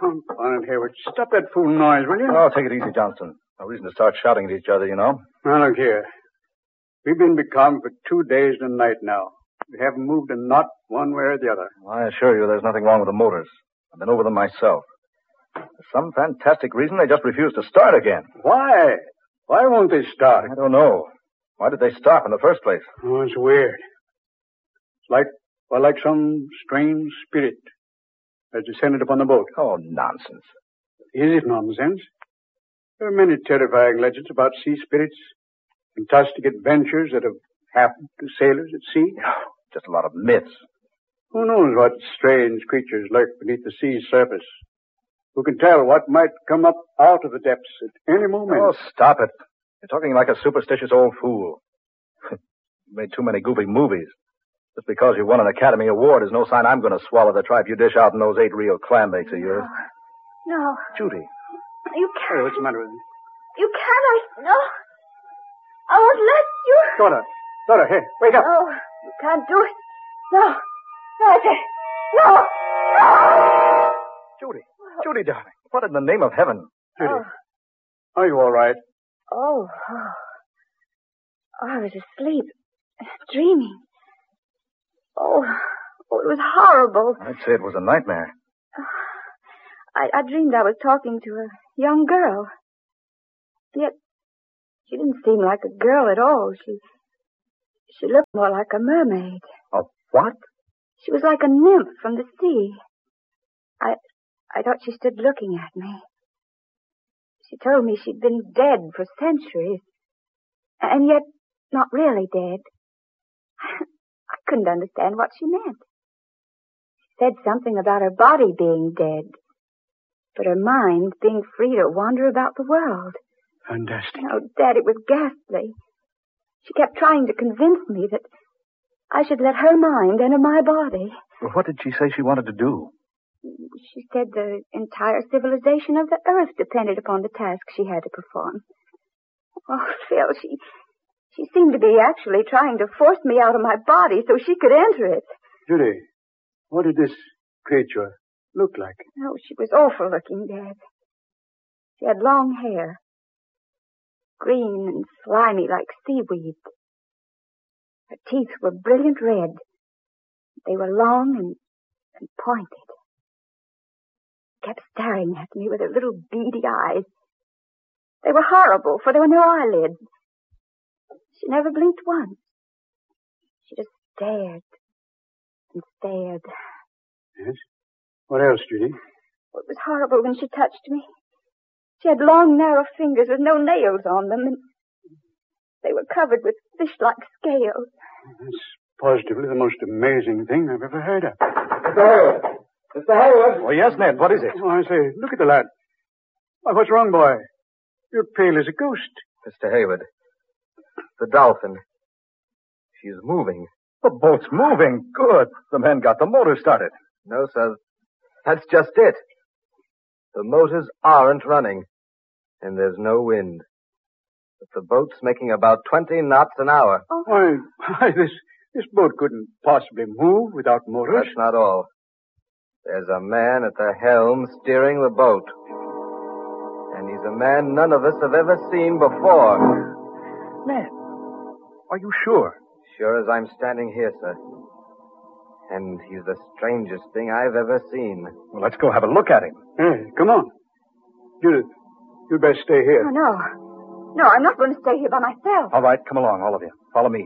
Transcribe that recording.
Confound it, Hayward. Stop that fool noise, will you? Oh, take it easy, Johnson. No reason to start shouting at each other, you know. Now, look here. We've been becalmed for 2 days and a night now. We haven't moved a knot one way or the other. I assure you there's nothing wrong with the motors. I've been over them myself. For some fantastic reason, they just refuse to start again. Why? Why won't they start? I don't know. Why did they stop in the first place? Oh, it's weird. It's like some strange spirit has descended upon the boat. Oh, nonsense. Is it nonsense? There are many terrifying legends about sea spirits, fantastic adventures that have happened to sailors at sea. Just a lot of myths. Who knows what strange creatures lurk beneath the sea's surface? Who can tell what might come up out of the depths at any moment? Oh, stop it. You're talking like a superstitious old fool. You made too many goofy movies. Just because you won an Academy Award is no sign I'm going to swallow the tripe you dish out in those 8 real clam bakes of yours. No. Judy. You can't. Hey, what's the matter with you? You can't. No. I won't let you. Daughter, hey, wake up. No, you can't do it. No. No, I say. No. No. Judy, darling. What in the name of heaven? Judy, are you all right? Oh, I was asleep, dreaming. Oh, it was horrible. I'd say it was a nightmare. I dreamed I was talking to a young girl. Yet, she didn't seem like a girl at all. She looked more like a mermaid. A what? She was like a nymph from the sea. I thought she stood looking at me. She told me she'd been dead for centuries, and yet not really dead. I couldn't understand what she meant. She said something about her body being dead, but her mind being free to wander about the world. Fantastic. Oh, Dad, it was ghastly. She kept trying to convince me that I should let her mind enter my body. Well, what did she say she wanted to do? She said the entire civilization of the earth depended upon the task she had to perform. Oh, Phil, she seemed to be actually trying to force me out of my body so she could enter it. Judy, what did this creature look like? Oh, she was awful looking, Dad. She had long hair, green and slimy like seaweed. Her teeth were brilliant red. They were long and pointed. Kept staring at me with her little beady eyes. They were horrible, for there were no eyelids. She never blinked once. She just stared and stared. Yes? What else, Judy? It was horrible when she touched me. She had long, narrow fingers with no nails on them, and they were covered with fish-like scales. That's positively the most amazing thing I've ever heard of. Mr. Hayward! Oh, yes, Ned. What is it? Oh, I say, look at the lad. Why, what's wrong, boy? You're pale as a ghost. Mr. Hayward, the Dolphin. She's moving. The boat's moving. Good. The men got the motor started. No, sir. That's just it. The motors aren't running, and there's no wind. But the boat's making about 20 knots an hour. Oh. Why, this boat couldn't possibly move without motors. That's not all. There's a man at the helm steering the boat. And he's a man none of us have ever seen before. Ned, are you sure? Sure as I'm standing here, sir. And he's the strangest thing I've ever seen. Well, let's go have a look at him. Hey, come on. Judith, you'd best stay here. Oh, no. No, I'm not going to stay here by myself. All right, come along, all of you. Follow me.